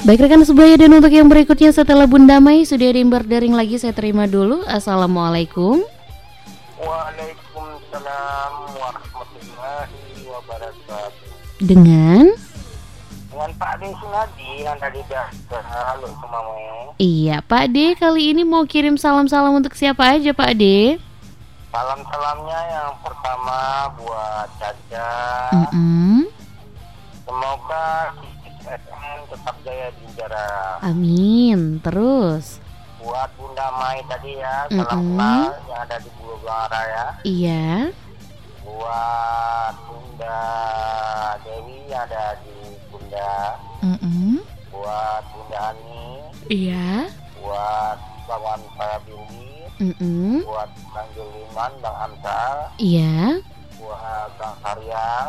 Baik rekan sebaya, dan untuk yang berikutnya setelah Bunda Mai sudah ada yang berdaring lagi, saya terima dulu. Assalamualaikum. Waalaikumsalam warahmatullahi wabarakatuh. Dengan Pak De Sunadi yang tadi dah halo semua. Iya Pak D, kali ini mau kirim salam-salam untuk siapa aja Pak D? Salam-salamnya yang pertama buat Caca. Semoga SM tetap jaya di jara. Amin. Terus Buat Bunda Mai tadi ya, salam kenal yang ada di Bulu Bangara ya. iya. Buat Bunda Dewi yang ada di Bunda. Buat Bunda Ani. Iya. Buat Bawan Parabili. Buat Bang Juliman, Bang Amsal. Iya. Buat Bang Haryal.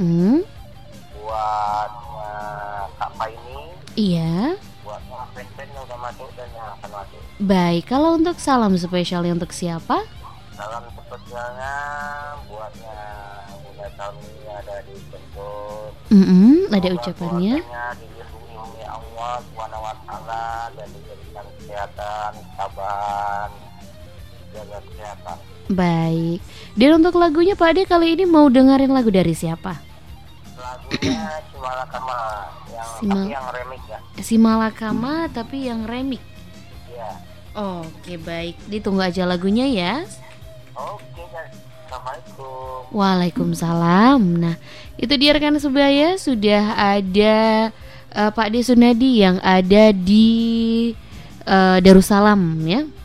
Buat Kak Paini. Iya. Buat pen-pen yang udah masuk dan yang akan masuk. Baik, kalau untuk salam spesialnya untuk siapa? Salam spesialnya buatnya Bunda Tami ada di Bentur. Ada ucapannya. Dilindungi oleh Allah Subhanahu wa taala dan diberikan kesehatan, kesabaran, jaga kesehatan. Baik. Dan untuk lagunya Pak Ade kali ini mau dengerin lagu dari siapa? Lagunya Simalakama tapi yang remix ya. Simalakama tapi yang remix. Iya. Oke, baik. Ditunggu aja lagunya ya. Oke, Assalamualaikum. Waalaikumsalam. Nah, itu dia rekan sebaya, sudah ada Pak De Sunadi yang ada di Darussalam ya.